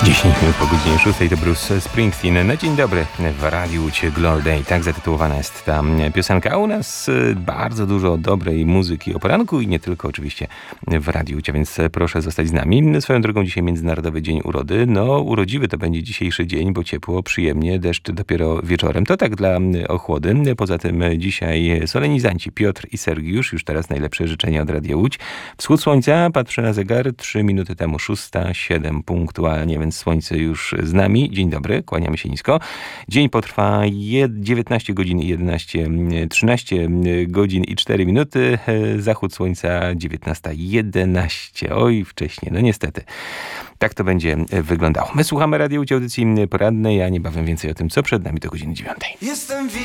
10 minut po godzinie 6 to Bruce Springsteen. No dzień dobry, w Radiu Łódź Glory Day. Tak zatytułowana jest ta piosenka. A u nas bardzo dużo dobrej muzyki o poranku i nie tylko oczywiście w Radiu Łódź, więc proszę zostać z nami. Swoją drogą dzisiaj Międzynarodowy Dzień Urody. No urodziwy to będzie dzisiejszy dzień, bo ciepło, przyjemnie, deszcz dopiero wieczorem. To tak dla ochłody. Poza tym dzisiaj solenizanci Piotr i Sergiusz. Już teraz najlepsze życzenia od Radia Łódź. Wschód słońca, patrzę na zegar, 3 minuty temu 6:07 punktualnie, więc słońce już z nami. Dzień dobry, kłaniamy się nisko. Dzień potrwa 19 godzin i 13 godzin i 4 minuty. Zachód słońca 19:11. Oj, wcześniej, no niestety. Tak to będzie wyglądało. My słuchamy Radio Łódź, audycji porannej, a niebawem więcej o tym, co przed nami do godziny 9. Jestem